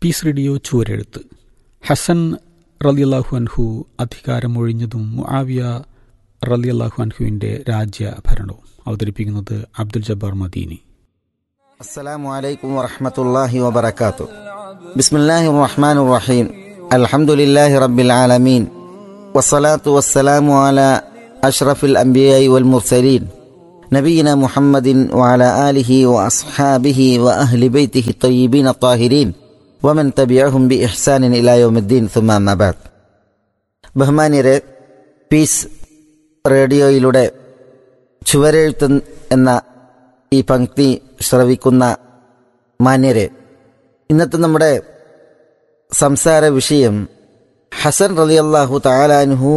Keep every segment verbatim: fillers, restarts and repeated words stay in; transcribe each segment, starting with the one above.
Piece radio ചുവരെഴുത്ത്. Hasan റളിയല്ലാഹു അൻഹു അധികാരമൊഴിഞ്ഞതും മുആവിയ റളിയല്ലാഹു അൻഹുവിൻ്റെ രാജ്യഭരണവും. അവതരിപ്പിക്കുന്നത് അബ്ദുൽ ജബ്ബാർ മദീനി. അസ്സലാമു അലൈക്കും വറഹ്മത്തുള്ളാഹി വബറകാതുഹു. ബിസ്മില്ലാഹിർ റഹ്മാനിർ റഹീം. അൽഹംദുലില്ലാഹി റബ്ബിൽ ആലമീൻ. വസ്സലാത്തു വസ്സലാമു അലാ അഷ്റഫിൽ അംബിയാഇ വൽ മുർസലീൻ നബിയിനാ മുഹമ്മദിൻ വഅലാ ആലിഹി വഅസ്ഹാബിഹി വഅഹ്ലി ബൈതിഹി ത്വയ്യിബീന ത്വാഹിരീൻ വമൻ തബിഅഹും ബിഇഹ്സാനിൻ ഇലാ യൗമിദ്ദീൻ സുമ്മ അമ്മാ ബഅദ്. ബഹുമാന്യരെ, പീസ് റേഡിയോയിലൂടെ ചുവരെഴുത്ത് എന്ന ഈ പംക്തി ശ്രവിക്കുന്ന മാന്യരെ, ഇന്നത്തെ നമ്മുടെ സംസാര വിഷയം ഹസൻ റളിയല്ലാഹു തആല അൻഹു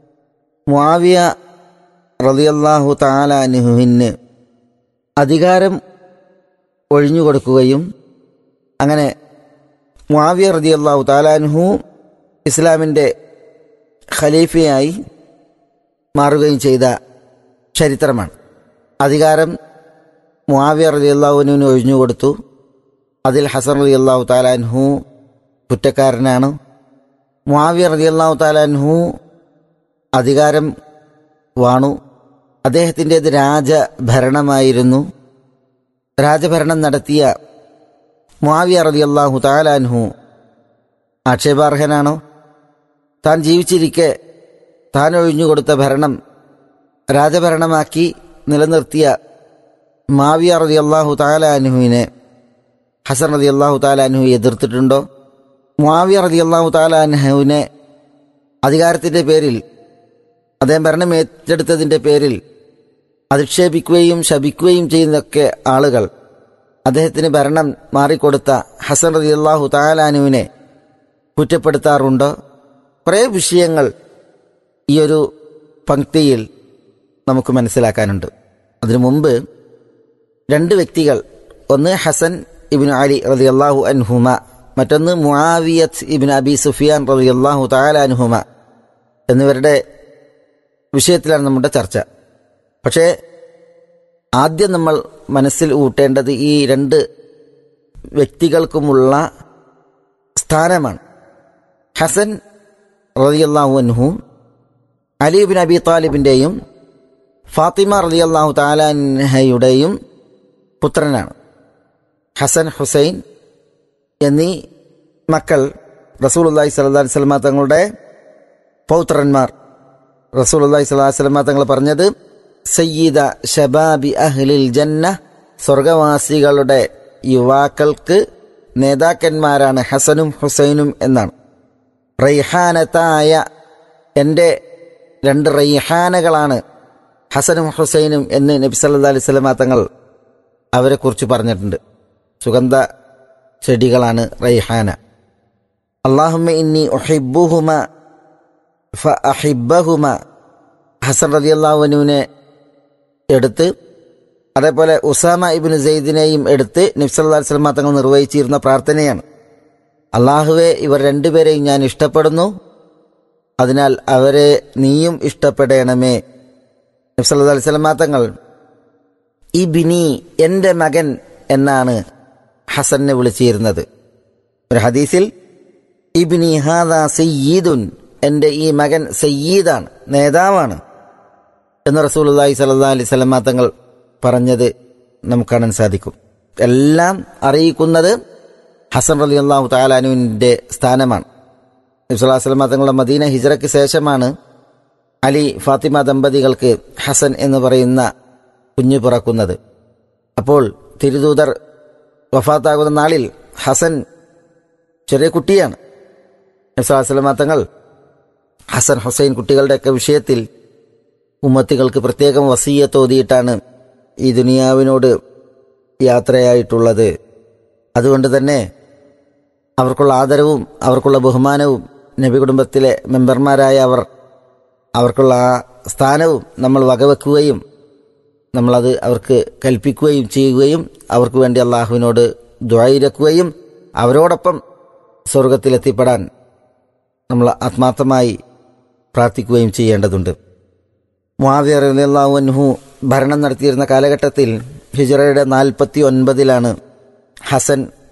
മുആവിയ റളിയല്ലാഹു തആല അൻഹുവിന് അധികാരം ഒഴിഞ്ഞുകൊടുക്കുകയും അങ്ങനെ മുആവിയ റളിയല്ലാഹു തആല അൻഹു ഇസ്ലാമിൻ്റെ ഖലീഫയായി മാറുകയും ചെയ്ത ചരിത്രമാണ്. അധികാരം മുആവിയ റളിയല്ലാഹു അൻഹുവിന് ഒഴിഞ്ഞുകൊടുത്തു. അതിൽ ഹസൻ റളിയല്ലാഹു തആല അൻഹു കുറ്റക്കാരനാണ്. മുആവിയ റളിയല്ലാഹു തആല അൻഹു അധികാരം വാണു. അദ്ദേഹത്തിൻ്റേത് രാജഭരണമായിരുന്നു. രാജഭരണം നടത്തിയ മുആവിയ റളിയല്ലാഹു തആല അൻഹു ആക്ഷേപാർഹനാണോ? താൻ ജീവിച്ചിരിക്കെ താൻ ഒഴിഞ്ഞുകൊടുത്ത ഭരണം രാജഭരണമാക്കി നിലനിർത്തിയ മുആവിയ റളിയല്ലാഹു തആല അൻഹുവിനെ ഹസൻ റളിയല്ലാഹു തആല അൻഹു എതിർത്തിട്ടുണ്ടോ? മുആവിയ റളിയല്ലാഹു തആല അൻഹുവിനെ അധികാരത്തിൻ്റെ പേരിൽ, അദ്ദേഹം ഭരണം ഏറ്റെടുത്തതിൻ്റെ പേരിൽ അധിക്ഷേപിക്കുകയും ശപിക്കുകയും ചെയ്യുന്നൊക്കെ ആളുകൾ അദ്ദേഹത്തിന് ഭരണം മാറിക്കൊടുത്ത ഹസൻ റളിയല്ലാഹു തആല അൻഹുവിനെ കുറ്റപ്പെടുത്താറുണ്ടോ? കുറേ വിഷയങ്ങൾ ഈ ഒരു പംക്തിയിൽ നമുക്ക് മനസ്സിലാക്കാനുണ്ട്. അതിനു മുമ്പ് രണ്ട് വ്യക്തികൾ, ഒന്ന് ഹസൻ ഇബ്നു അലി റളിയല്ലാഹു അൻഹുമ, മറ്റൊന്ന് മുആവിയത്ത് ഇബ്നു അബി സുഫിയാൻ റളിയല്ലാഹു തആല അൻഹുമ എന്നിവരുടെ വിഷയത്തിലാണ് നമ്മുടെ ചർച്ച. പക്ഷേ ആദ്യം നമ്മൾ മനസ്സിൽ ഊട്ടേണ്ടത് ഈ രണ്ട് വ്യക്തികൾക്കുമുള്ള സ്ഥാനമാണ്. ഹസൻ റളിയല്ലാഹു അൻഹു അലി ഇബ്നു അബി താലിബിൻ്റെയും ഫാത്തിമ റളിയല്ലാഹു തആല അൻഹയുടെയും പുത്രനാണ്. ഹസൻ, ഹുസൈൻ എന്നീ മക്കൾ റസൂലുള്ളാഹി സ്വല്ലല്ലാഹു അലൈഹി വസല്ലം തങ്ങളുടെ പൗത്രന്മാർ. റസൂലുള്ളാഹി സ്വല്ലല്ലാഹു അലൈഹി വസല്ലം തങ്ങൾ പറഞ്ഞത് സയ്യിദ ശബാബി അഹ്ലിൽ ജന്ന, സ്വർഗവാസികളുടെ യുവാക്കൾക്ക് നേതാക്കന്മാരാണ് ഹസനും ഹുസൈനും എന്നാണ്. റൈഹാനത്തായ എൻ്റെ രണ്ട് റൈഹാനകളാണ് ഹസനും ഹുസൈനും എന്ന് നബി സല്ലല്ലാഹു അലൈഹി വസല്ലം തങ്ങൾ അവരെക്കുറിച്ച് പറഞ്ഞിട്ടുണ്ട്. സുഗന്ധ ചെടികളാണ് റൈഹാന. അല്ലാഹുമ്മ ഇന്നി ഉഹിബ്ബുഹുമ ഫഅഹിബ്ബഹുമ. ഹസൻ റളിയല്ലാഹു അൻഹുവിനെ എടുത്ത്, അതേപോലെ ഉസാമ ഇബ്നു സെയ്ദിനെയും എടുത്ത് നബി സല്ലല്ലാഹു അലൈഹി വസല്ലം തങ്ങൾ നിർവഹിച്ചിരുന്ന പ്രാർത്ഥനയാണ്. അല്ലാഹുവേ, ഇവർ രണ്ടുപേരെയും ഞാൻ ഇഷ്ടപ്പെടുന്നു, അതിനാൽ അവരെ നീയും ഇഷ്ടപ്പെടണമേ. നബി സല്ലല്ലാഹു അലൈഹി വസല്ലം തങ്ങൾ ഇബ്നി, എൻ്റെ മകൻ എന്നാണ് ഹസനെ വിളിച്ചിരുന്നത്. ഒരു ഹദീസിൽ ഇബ്നി ഹാദാ സയ്യിദുൻ, എൻ്റെ ഈ മകൻ സയ്യിദാണ്, നേതാവാണ് എന്ന് റസൂലുള്ളാഹി സ്വല്ലല്ലാഹു അലൈഹി വസല്ലം തങ്ങൾ പറഞ്ഞത് നമുക്ക് കാണാൻ സാധിക്കും. എല്ലാം അറിയിക്കുന്നത് ഹസൻ റളിയല്ലാഹു തആല അൻഹുവിൻ്റെ സ്ഥാനമാണ്. നബി സല്ലല്ലാഹു അലൈഹി വസല്ലം തങ്ങളുടെ മദീന ഹിജ്റയ്ക്ക് ശേഷമാണ് അലി ഫാത്തിമ ദമ്പതികൾക്ക് ഹസൻ എന്ന് പറയുന്ന കുഞ്ഞു പിറക്കുന്നത്. അപ്പോൾ തിരുദൂതർ വഫാത്താകുന്ന നാളിൽ ഹസൻ ചെറിയ കുട്ടിയാണ്. നബി സല്ലല്ലാഹു അലൈഹി വസല്ലം തങ്ങൾ ഹസൻ, ഹുസൈൻ കുട്ടികളുടെയൊക്കെ വിഷയത്തിൽ ഉമ്മത്തികൾക്ക് പ്രത്യേകം വസിയ്യത്ത് ഓതിയിട്ടാണ് ഈ ദുനിയാവിനോട് യാത്രയായിട്ടുള്ളത്. അതുകൊണ്ട് തന്നെ അവർക്കുള്ള ആദരവും അവർക്കുള്ള ബഹുമാനവും നബി കുടുംബത്തിലെ മെമ്പർമാരായ അവർ അവർക്കുള്ള ആ സ്ഥാനവും നമ്മൾ വകവെക്കുകയും നമ്മളത് അവർക്ക് കൽപ്പിക്കുകയും ചെയ്യുകയും അവർക്ക് വേണ്ടി അള്ളാഹുവിനോട് ദുആയിരക്കുകയും അവരോടൊപ്പം സ്വർഗത്തിലെത്തിപ്പെടാൻ നമ്മൾ ആത്മാർത്ഥമായി പ്രാർത്ഥിക്കുകയും ചെയ്യേണ്ടതുണ്ട്. മുആവിയ റളിയല്ലാഹു അൻഹു ഭരണം നടത്തിയിരുന്ന കാലഘട്ടത്തിൽ ഹിജ്റയുടെ നാൽപ്പത്തി ഒൻപതിലാണ് ഹസൻ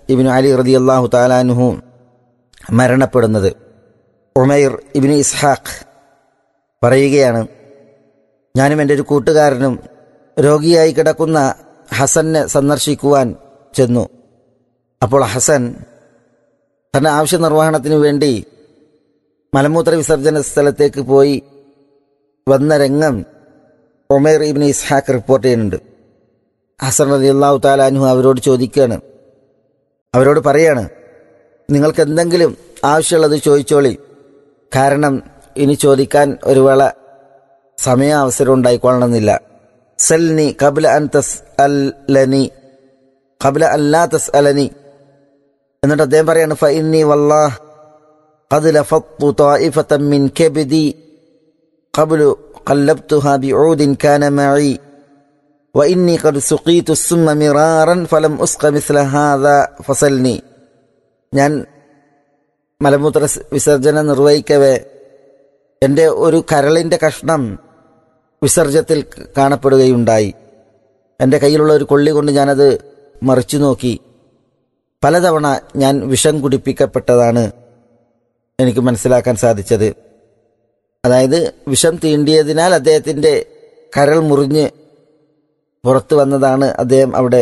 ഇബ്നു അലി റളിയല്ലാഹു തആല അൻഹു മരണപ്പെടുന്നത്. ഉമൈർ ഇബ്നു ഇസ്ഹാഖ് പറയുകയാണ്, ഞാനും എൻ്റെ ഒരു കൂട്ടുകാരനും രോഗിയായി കിടക്കുന്ന ഹസനെ സന്ദർശിക്കുവാൻ ചെന്നു. അപ്പോൾ ഹസൻ തൻ്റെ ആവശ്യ നിർവഹണത്തിനു വേണ്ടി മലമൂത്ര വിസർജന സ്ഥലത്തേക്ക് പോയി വന്ന രംഗം ഉമൈർ ഇബ്നു ഇസ്ഹാഖ് റിപ്പോർട്ട് ചെയ്യുന്നുണ്ട്. ഹസൻ റളിയല്ലാഹു തആല അൻഹു അവരോട് ചോദിക്കുകയാണ്, അവരോട് പറയാണ്, നിങ്ങൾക്ക് എന്തെങ്കിലും ആവശ്യമുള്ളത് ചോദിച്ചോളി, കാരണം ഇനി ചോദിക്കാൻ ഒരു വേള സമയാവസരം ഉണ്ടായിക്കൊള്ളണമെന്നില്ല. സൽനി ഖബ്ല അൻ തസ്അലനി ഖബ്ല അല്ലാ തസ്അലനി. എന്നിട്ട് അദ്ദേഹം പറയാണ്, ഫഇന്നി വല്ലാഹ് ഖദ് ലഫത്തു ത്വായിഫതൻ മിൻ കബ്ദി ഖബ്ലു ഖല്ലബ്തുഹാ ബിഊദിൻ കാന മഈ വഇന്നി ഖദ് സുഖീതു السم മിറാറൻ ഫലം ഉസ്ഖ മിസ്ല ഹാദാ ഫസൽനി. ഞാൻ മലമൂത്ര വിസർജനം നിർവഹിക്കവേ എൻ്റെ ഒരു കരളിൻ്റെ കഷ്ണം വിസർജ്യത്തിൽ കാണപ്പെടുകയുണ്ടായി. എൻ്റെ കയ്യിലുള്ള ഒരു കൊള്ളി കൊണ്ട് ഞാനത് മറിച്ചു നോക്കി. പലതവണ ഞാൻ വിഷം കുടിപ്പിക്കപ്പെട്ടതാണ് എനിക്ക് മനസ്സിലാക്കാൻ സാധിച്ചത്. അതായത് വിഷം തീണ്ടിയതിനാൽ അദ്ദേഹത്തിൻ്റെ കരൾ മുറിഞ്ഞ് പുറത്തു വന്നതാണ് അദ്ദേഹം അവിടെ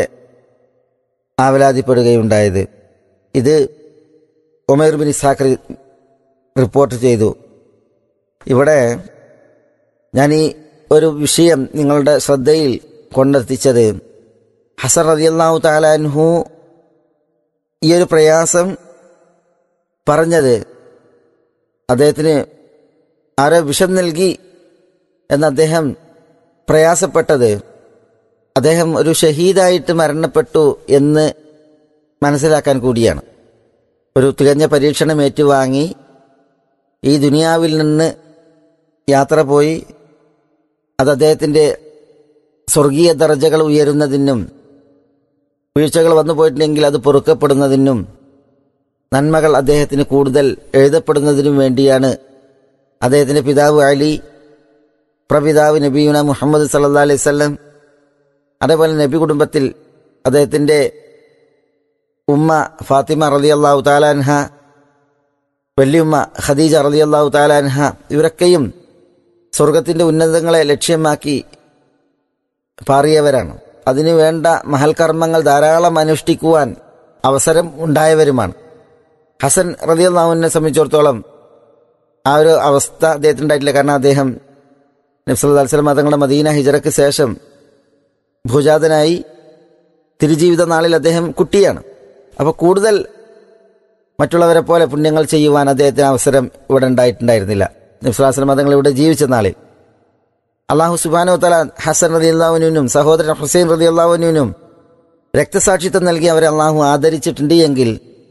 ആവലാതിപ്പെടുകയുണ്ടായത്. ഇത് ഉമൈർ ബിൻ ഇസ്ഹാഖ് റിപ്പോർട്ട് ചെയ്തു. ഇവിടെ ഞാൻ ഈ ഒരു വിഷയം നിങ്ങളുടെ ശ്രദ്ധയിൽ കൊണ്ടെത്തിച്ചത്, ഹസൻ റളിയല്ലാഹു തആല അൻഹു ഈ ഒരു പ്രയാസം പറഞ്ഞത്, അദ്ദേഹത്തിന് ആരോ വിഷം നൽകി എന്ന് അദ്ദേഹം പ്രയാസപ്പെട്ടത്, അദ്ദേഹം ഒരു ഷഹീദായിട്ട് മരണപ്പെട്ടു എന്ന് മനസ്സിലാക്കാൻ കൂടിയാണ്. ഒരു തികഞ്ഞ പരീക്ഷണം ഏറ്റുവാങ്ങി ഈ ദുനിയാവിൽ നിന്ന് യാത്ര പോയി അത് അദ്ദേഹത്തിൻ്റെ സ്വർഗീയ ദർജകൾ ഉയരുന്നതിനും വീഴ്ചകൾ വന്നു പോയിട്ടുണ്ടെങ്കിൽ അത് പൊറുക്കപ്പെടുന്നതിനും നന്മകൾ അദ്ദേഹത്തിന് കൂടുതൽ എഴുതപ്പെടുന്നതിനും വേണ്ടിയാണ് അദ്ദേഹത്തിൻ്റെ പിതാവ് അലി, പ്രപിതാവ് നബിയുന മുഹമ്മദ് സല്ലല്ലാഹു അലൈഹി വസല്ലം, അതേപോലെ നബി കുടുംബത്തിൽ അദ്ദേഹത്തിൻ്റെ ഉമ്മ ഫാത്തിമ റളിയല്ലാഹു തആല അൻഹ, വല്യുമ്മ ഖദീജ റളിയല്ലാഹു തആല അൻഹ, ഇവരൊക്കെയും സ്വർഗത്തിൻ്റെ ഉന്നതങ്ങളെ ലക്ഷ്യമാക്കി പാറിയവരാണ്. അതിനു വേണ്ട മഹൽ കർമ്മങ്ങൾ ധാരാളം അനുഷ്ഠിക്കുവാൻ അവസരം ഉണ്ടായവരുമാണ്. ഹസൻ റളിയല്ലാഹുവിനെ സംബന്ധിച്ചിടത്തോളം ആ ഒരു അവസ്ഥ അദ്ദേഹത്തിന് ഉണ്ടായിട്ടില്ല. കാരണം അദ്ദേഹം നബി സല്ലല്ലാഹു അലൈഹി വസല്ലം തങ്ങളുടെ മദീന ഹിജ്റയ്ക്ക് ശേഷം ഭൂജാതനായി തിരുജീവിത നാളിൽ അദ്ദേഹം കുട്ടിയാണ്. അപ്പോൾ കൂടുതൽ മറ്റുള്ളവരെ പോലെ പുണ്യങ്ങൾ ചെയ്യുവാൻ അദ്ദേഹത്തിന് അവസരം ഇവിടെ ഉണ്ടായിട്ടുണ്ടായിരുന്നില്ല. നബി സല്ലല്ലാഹു അലൈഹി വസല്ലം തങ്ങൾ ഇവിടെ ജീവിച്ച നാളിൽ അല്ലാഹു സുബ്ഹാനഹു വ തആല ഹസൻ റളിയല്ലാഹു അൻഹുവിനും സഹോദരൻ ഹുസൈൻ റളിയല്ലാഹു അൻഹുവിനും രക്തസാക്ഷിത്വം നൽകി അവരെ അല്ലാഹു ആദരിച്ചിട്ടുണ്ട് എങ്കിൽ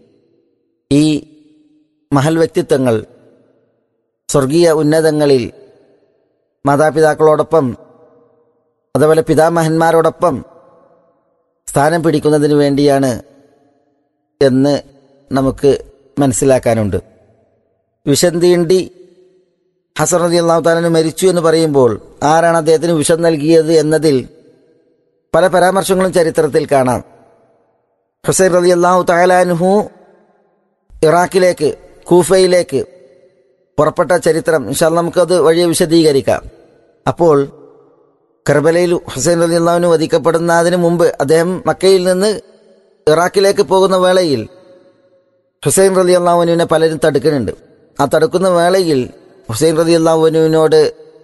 ഈ മഹൽ വ്യക്തിത്വങ്ങൾ സ്വർഗീയ ഉന്നതങ്ങളിൽ മാതാപിതാക്കളോടൊപ്പം അതുപോലെ പിതാമഹന്മാരോടൊപ്പം സ്ഥാനം പിടിക്കുന്നതിന് വേണ്ടിയാണ് എന്ന് നമുക്ക് മനസ്സിലാക്കാനുണ്ട്. വിഷം തീണ്ടി ഹസൻ റളിയല്ലാഹു തആല മരിച്ചു എന്ന് പറയുമ്പോൾ ആരാണ് അദ്ദേഹത്തിന് വിഷം നൽകിയത് എന്നതിൽ പല പരാമർശങ്ങളും ചരിത്രത്തിൽ കാണാം. ഹുസൈൻ റളിയല്ലാഹു തആല അൻഹു ഇറാഖിലേക്ക്, കൂഫയിലേക്ക് പുറപ്പെട്ട ചരിത്രം ഇൻഷാ അല്ലാഹ് നമുക്കത് വഴിയെ വിശദീകരിക്കാം. അപ്പോൾ കർബലയിൽ ഹുസൈൻ റളിയല്ലാഹു അൻഹു വധിക്കപ്പെടുന്നതിന് മുമ്പ് അദ്ദേഹം മക്കയിൽ നിന്ന് ഇറാഖിലേക്ക് പോകുന്ന വേളയിൽ ഹുസൈൻ റളിയല്ലാഹു അൻഹുവിനെ പലരും തടുക്കുന്നുണ്ട്. ആ തടുക്കുന്ന വേളയിൽ ഹുസൈൻ റളിയല്ലാഹു അൻഹുവിനോട്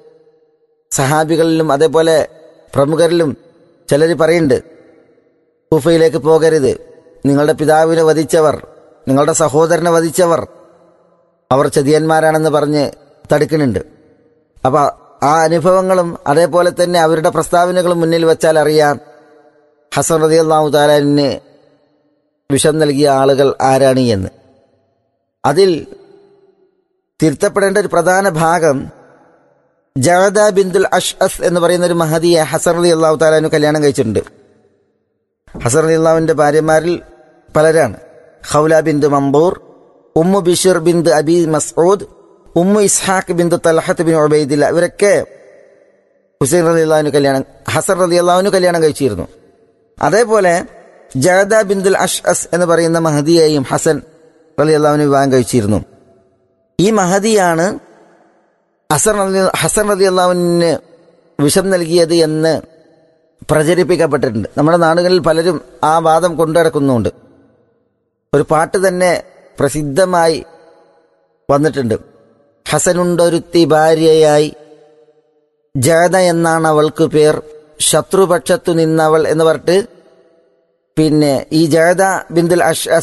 സഹാബികളിലും അതേപോലെ പ്രമുഖരിലും ചിലർ പറയുന്നുണ്ട്, കൂഫയിലേക്ക് പോകരുത്, നിങ്ങളുടെ പിതാവിനെ വധിച്ചവർ, നിങ്ങളുടെ സഹോദരനെ വധിച്ചവർ അവർ ചതിയന്മാരാണെന്ന് പറഞ്ഞ് തടുക്കുന്നുണ്ട്. അപ്പം ആ അനുഭവങ്ങളും അതേപോലെ തന്നെ അവരുടെ പ്രസ്താവനകളും മുന്നിൽ വെച്ചാൽ അറിയാം ഹസൻ റളിയല്ലാഹു തആലയെ വിഷം നൽകിയ ആളുകൾ ആരാണ് എന്ന്. അതിൽ തിരുത്തപ്പെടേണ്ട ഒരു പ്രധാന ഭാഗം, ജഅദ ബിന്തുൽ അഷ്അസ് എന്ന് പറയുന്ന ഒരു മഹദിയെ ഹസൻ റളിയല്ലാഹു തആല കല്യാണം കഴിച്ചിട്ടുണ്ട്. ഹസൻ റളിയല്ലാഹുവിന്റെ ഭാര്യമാരിൽ പലരാണ്. ഖൗല ബിന്ത് മംബൂർ, Umm ബിശ്ർ ബിന്ത് Abi Masood, Umm Ishaq ബിന്ത് Talhath bin ഉബൈദില്ല, ഇവരൊക്കെ ഹുസൈൻ റളിയല്ലാഹു കല്യാണം ഹസൻ റളിയല്ലാഹു കല്യാണം കഴിച്ചിരുന്നു. അതേപോലെ ജഅദ ബിന്തുൽ അഷ്അസ് എന്ന് പറയുന്ന മഹദിയെയും ഹസൻ റളിയല്ലാഹു അൻഹു വിവാഹം കഴിച്ചിരുന്നു. ഈ മഹദിയാണ് ഹസൻ റളി- ഹസൻ റളിയല്ലാഹു അൻഹുവിന് വിഷം നൽകിയത് എന്ന് പ്രചരിപ്പിക്കപ്പെട്ടിട്ടുണ്ട്. നമ്മുടെ നാടുകളിൽ പലരും ആ വാദം കൊണ്ടുനടക്കുന്നുണ്ട്. ഒരു പാട്ട് തന്നെ പ്രസിദ്ധമായി വന്നിട്ടുണ്ട്. ഹസനുണ്ടൊരുത്തി ഭാര്യയായി, ജഅദ എന്നാണ് അവൾക്ക് പേർ, ശത്രുപക്ഷത്തു നിന്നവൾ എന്ന് പറഞ്ഞിട്ട് പിന്നെ ഈ ജഅദ ബിന്തുൽ അഷ്അസ്